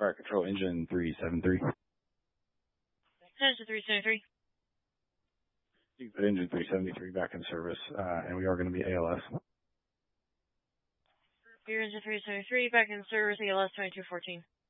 Fire Control Engine 373. Engine 373. You can put Engine 373 back in service, and we are going to be ALS. Your Engine 373 back in service, ALS 2214.